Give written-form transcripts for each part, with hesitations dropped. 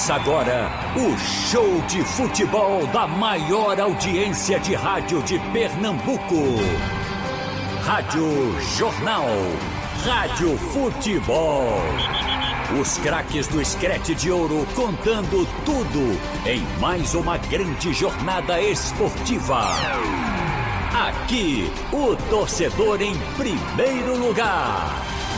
Começa agora o show de futebol da maior audiência de rádio de Pernambuco. Rádio Jornal. Rádio Futebol. Os craques do escrete de ouro contando tudo em mais uma grande jornada esportiva. Aqui, o torcedor em primeiro lugar.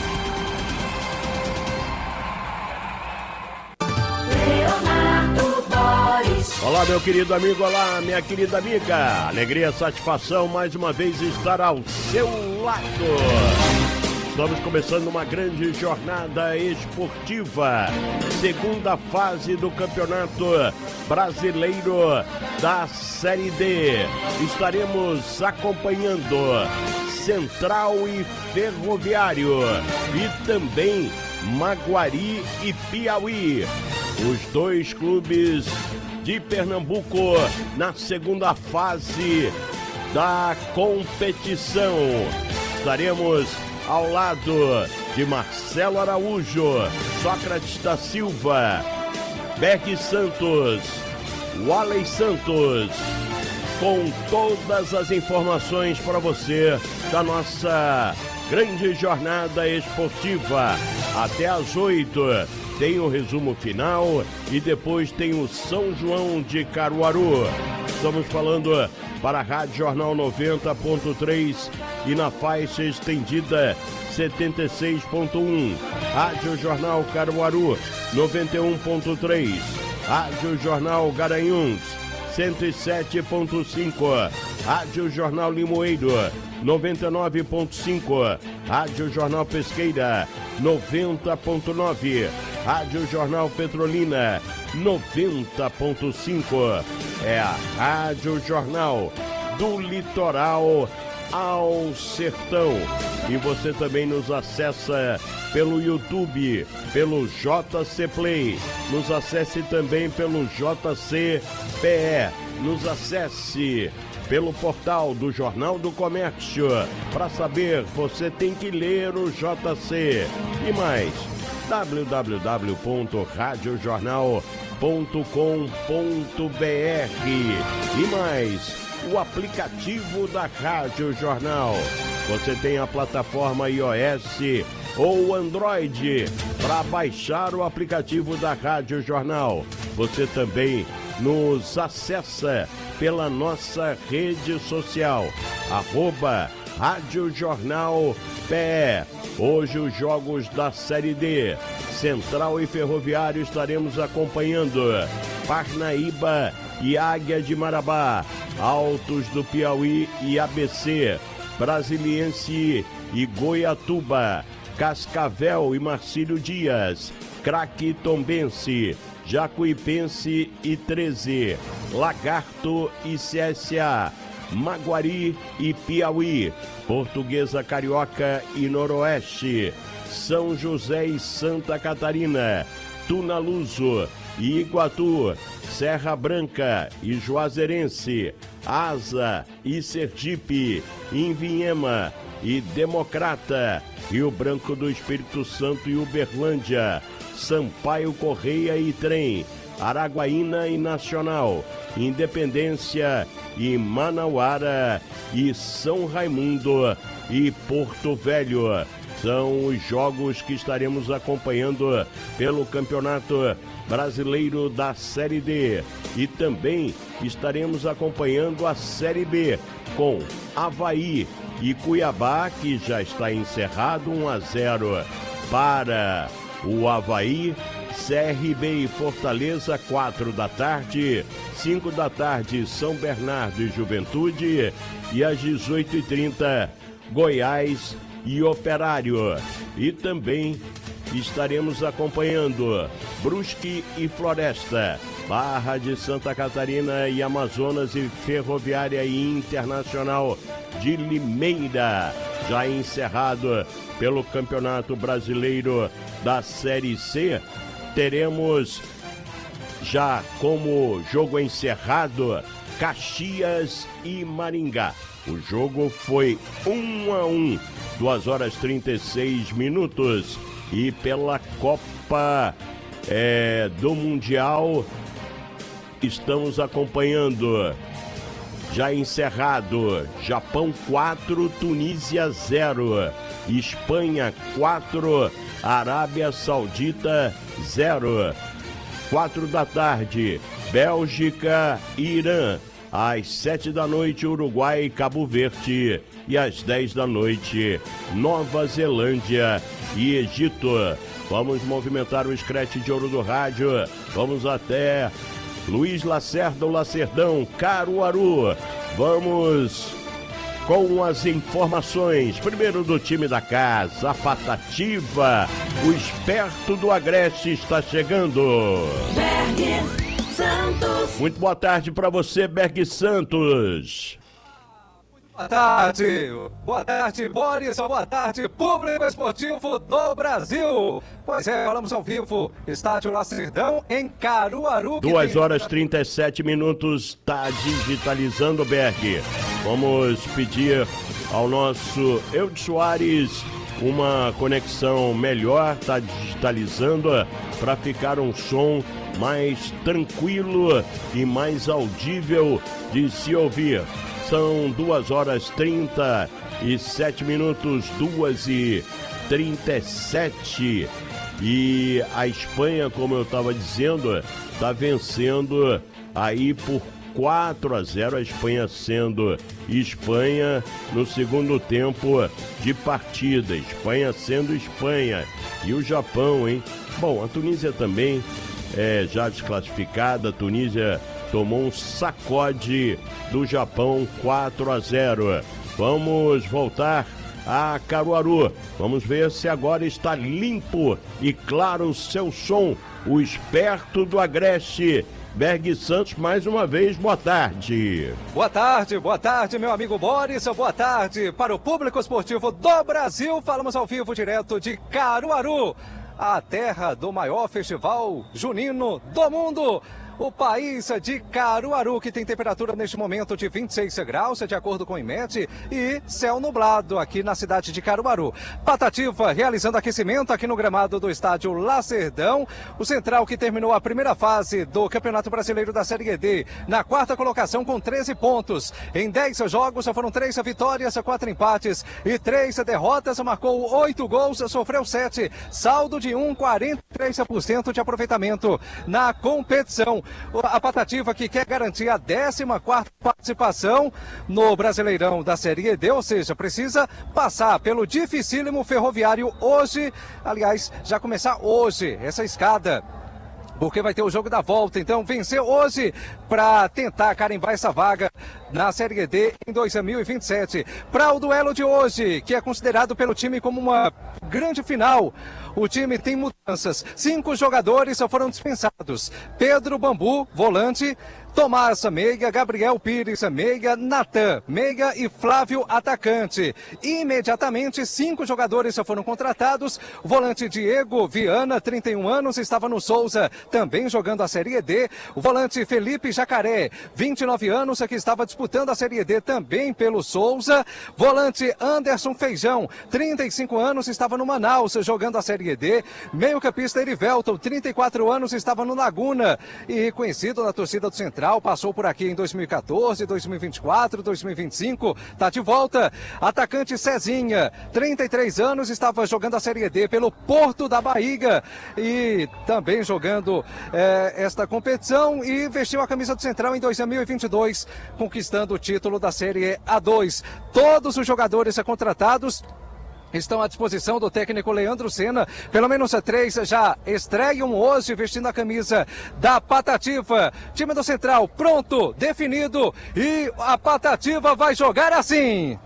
Olá, meu querido amigo, olá, minha querida amiga. Alegria, satisfação, mais uma vez estar ao seu lado. Estamos começando uma grande jornada esportiva. Segunda fase do Campeonato Brasileiro da Série D. Estaremos acompanhando Central e Ferroviário e também Maguari e Piauí. Os dois clubes de Pernambuco na segunda fase da competição. Estaremos ao lado de Marcelo Araújo, Sócrates da Silva, Berg Santos, Walley Santos, com todas as informações para você da nossa grande jornada esportiva. Até às 8 tem o resumo final e depois tem o São João de Caruaru. Estamos falando para a Rádio Jornal 90.3 e na faixa estendida 76.1. Rádio Jornal Caruaru 91.3. Rádio Jornal Garanhuns 107.5. Rádio Jornal Limoeiro 99.5. Rádio Jornal Pesqueira 90.9. Rádio Jornal Petrolina 90.5. É a Rádio Jornal do Litoral ao Sertão. E você também nos acessa pelo YouTube, pelo JC Play. Nos acesse também pelo JC PE. Nos acesse pelo portal do Jornal do Comércio. Para saber, você tem que ler o JC. E mais, www.radiojornal.com.br. E mais, o aplicativo da Rádio Jornal. Você tem a plataforma iOS ou Android para baixar o aplicativo da Rádio Jornal. Você também nos acessa pela nossa rede social, @Rádio Jornal PE. Hoje os jogos da Série D. Central e Ferroviário estaremos acompanhando. Parnaíba e Águia de Marabá. Altos do Piauí e ABC. Brasiliense e Goiatuba. Cascavel e Marcílio Dias. Craque Tombense. Jacuipense e 13. Lagarto e CSA. Maguari e Piauí. Portuguesa Carioca e Noroeste. São José e Santa Catarina. Tunaluso e Iguatu. Serra Branca e Juazeirense. Asa e Sergipe. Inviema e Democrata. Rio Branco do Espírito Santo e Uberlândia. Sampaio Correia e Trem. Araguaína e Nacional. Independência e Manauara e São Raimundo e Porto Velho. São os jogos que estaremos acompanhando pelo Campeonato Brasileiro da Série D. E também estaremos acompanhando a Série B com Avaí e Cuiabá, que já está encerrado 1-0 para o Avaí. CRB e Fortaleza, 4 da tarde, 5 da tarde, São Bernardo e Juventude, e às 18h30, Goiás e Operário. E também estaremos acompanhando Brusque e Floresta, Barra de Santa Catarina e Amazonas e Ferroviária e Internacional de Limeira, já encerrado pelo Campeonato Brasileiro da Série C. Teremos já como jogo encerrado Caxias e Maringá. O jogo foi 1-1, 2 horas 36 minutos. E pela Copa do Mundial. Estamos acompanhando. Já encerrado, Japão 4, Tunísia 0, Espanha 4, Arábia Saudita 0. 4 da tarde, Bélgica e Irã. Às 7 da noite, Uruguai e Cabo Verde. E às 10 da noite, Nova Zelândia e Egito. Vamos movimentar o scratch de ouro do rádio. Vamos até Luiz Lacerda, o Lacerdão, Caruaru. Vamos com as informações. Primeiro do time da casa, a Patativa. O esperto do Agreste está chegando. Berg Santos. Muito boa tarde para você, Berg Santos. Boa tarde, Boris, boa tarde, público esportivo do Brasil. Pois é, falamos ao vivo, Estádio Lacerdão em Caruaru. 2 horas e 37 minutos, está digitalizando, Berg. Vamos pedir ao nosso Eudes Soares uma conexão melhor, está digitalizando para ficar um som mais tranquilo e mais audível de se ouvir. São 2 horas 37 minutos, 2h37. E a Espanha, como eu estava dizendo, está vencendo aí por 4-0. A Espanha sendo Espanha no segundo tempo de partida. Espanha sendo Espanha. E o Japão, hein? Bom, a Tunísia também é já desclassificada. A Tunísia tomou um sacode do Japão, 4-0. Vamos voltar a Caruaru. Vamos ver se agora está limpo e claro o seu som. O esperto do Agreste, Berg Santos, mais uma vez, boa tarde. Boa tarde, meu amigo Boris. Boa tarde para o público esportivo do Brasil. Falamos ao vivo direto de Caruaru, a terra do maior festival junino do mundo. O país de Caruaru, que tem temperatura neste momento de 26 graus, de acordo com o IMET, e céu nublado aqui na cidade de Caruaru. Patativa realizando aquecimento aqui no gramado do estádio Lacerdão. O Central, que terminou a primeira fase do Campeonato Brasileiro da Série D, na 4ª colocação com 13 pontos. Em 10 jogos, só foram 3 vitórias, 4 empates e 3 derrotas. Marcou 8 gols, sofreu 7. Saldo de 43% de aproveitamento na competição. A Patativa, que quer garantir a 14ª participação no Brasileirão da Série D, ou seja, precisa passar pelo dificílimo Ferroviário hoje, aliás, já começar hoje essa escada, porque vai ter o jogo da volta. Então, vencer hoje para tentar carimbar essa vaga na Série D em 2027. Para o duelo de hoje, que é considerado pelo time como uma grande final, o time tem mudanças. 5 jogadores só foram dispensados. Pedro Bambu, volante. Tomás, meia. Gabriel Pires, meia. Natan, meia. E Flávio, atacante. Imediatamente, 5 jogadores só foram contratados. O volante Diego Viana, 31 anos, estava no Souza, também jogando a Série D. O volante Felipe Jacaré, 29 anos, que estava disputando a Série D também pelo Souza. Volante Anderson Feijão, 35 anos, estava no Manaus, jogando a Série D. Meio-campista Erivelton, 34 anos, estava no Laguna e conhecido na torcida do Central. Passou por aqui em 2014, 2024, 2025, tá de volta. Atacante Cezinha, 33 anos, estava jogando a Série D pelo Porto da Bahia e também jogando esta competição e vestiu a camisa do Central em 2022, conquistando o título da Série A2. Todos os jogadores contratados estão à disposição do técnico Leandro Senna. Pelo menos 3 já estreiam hoje vestindo a camisa da Patativa. Time do Central pronto, definido, e a Patativa vai jogar assim.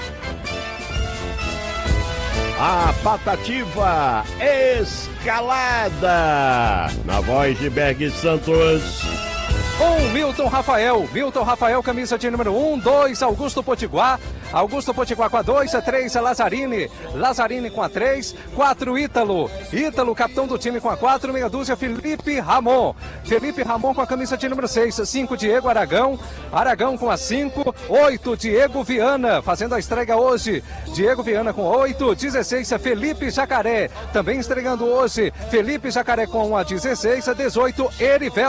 A Patativa escalada, na voz de Berg Santos. 1, Milton Rafael, camisa de número 1, 2, Augusto Potiguar com a 2, a 3, a Lazzarini com a 3, 4, Ítalo, capitão do time com a 4, meia dúzia, Felipe Ramon com a camisa de número 6, 5, Diego Aragão com a 5, 8, Diego Viana, fazendo a estreia hoje, Diego Viana com 8, 16, Felipe Jacaré, também estreando hoje, Felipe Jacaré com a 16, 18, Erivelton.